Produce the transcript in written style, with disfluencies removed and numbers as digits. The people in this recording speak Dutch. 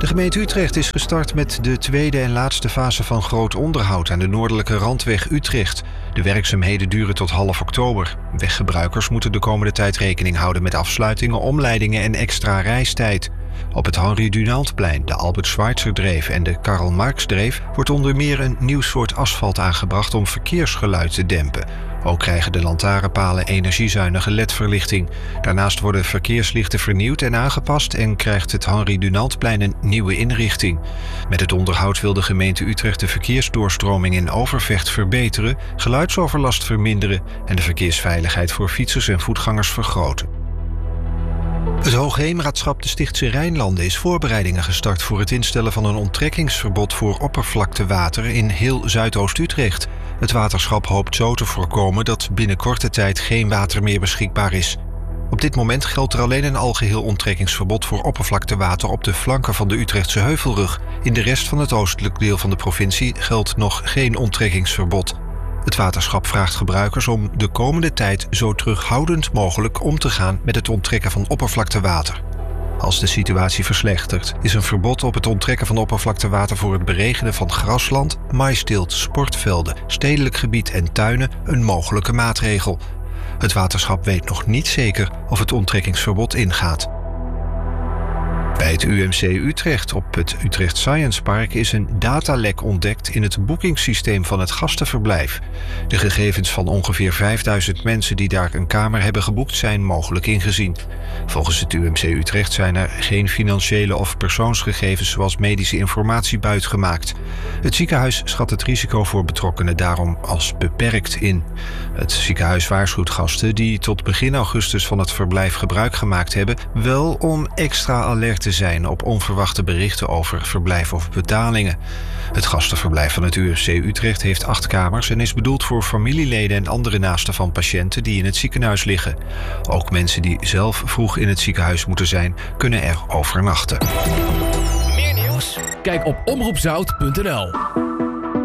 De gemeente Utrecht is gestart met de tweede en laatste fase van groot onderhoud aan de noordelijke randweg Utrecht. De werkzaamheden duren tot half oktober. Weggebruikers moeten de komende tijd rekening houden met afsluitingen, omleidingen en extra reistijd. Op het Henri Dunantplein, de Albert Schweitzerdreef en de Karl Marxdreef wordt onder meer een nieuw soort asfalt aangebracht om verkeersgeluid te dempen. Ook krijgen de lantaarnpalen energiezuinige LED-verlichting. Daarnaast worden verkeerslichten vernieuwd en aangepast en krijgt het Henri Dunantplein een nieuwe inrichting. Met het onderhoud wil de gemeente Utrecht de verkeersdoorstroming in Overvecht verbeteren, geluidsoverlast verminderen en de verkeersveiligheid voor fietsers en voetgangers vergroten. Het Hoogheemraadschap de Stichtse Rijnlanden is voorbereidingen gestart voor het instellen van een onttrekkingsverbod voor oppervlaktewater in heel Zuidoost-Utrecht. Het waterschap hoopt zo te voorkomen dat binnen korte tijd geen water meer beschikbaar is. Op dit moment geldt er alleen een algeheel onttrekkingsverbod voor oppervlaktewater op de flanken van de Utrechtse Heuvelrug. In de rest van het oostelijk deel van de provincie geldt nog geen onttrekkingsverbod. Het waterschap vraagt gebruikers om de komende tijd zo terughoudend mogelijk om te gaan met het onttrekken van oppervlaktewater. Als de situatie verslechtert, is een verbod op het onttrekken van oppervlaktewater voor het beregenen van grasland, maaisteelt, sportvelden, stedelijk gebied en tuinen een mogelijke maatregel. Het waterschap weet nog niet zeker of het onttrekkingsverbod ingaat. Bij het UMC Utrecht op het Utrecht Science Park is een datalek ontdekt in het boekingssysteem van het gastenverblijf. De gegevens van ongeveer 5000 mensen die daar een kamer hebben geboekt zijn mogelijk ingezien. Volgens het UMC Utrecht zijn er geen financiële of persoonsgegevens zoals medische informatie buitgemaakt. Het ziekenhuis schat het risico voor betrokkenen daarom als beperkt in. Het ziekenhuis waarschuwt gasten die tot begin augustus van het verblijf gebruik gemaakt hebben wel om extra alert te zijn op onverwachte berichten over verblijf of betalingen. Het gastenverblijf van het UMC Utrecht heeft 8 kamers en is bedoeld voor familieleden en andere naasten van patiënten die in het ziekenhuis liggen. Ook mensen die zelf vroeg in het ziekenhuis moeten zijn, kunnen er overnachten. Meer nieuws? Kijk op omroepzout.nl.